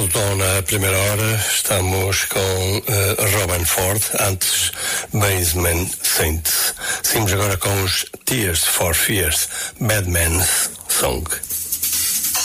Rodão na primeira hora, estamos com Robin Ford, antes Basement Saints. Seguimos agora com os Tears for Fears, Bad Man's Song.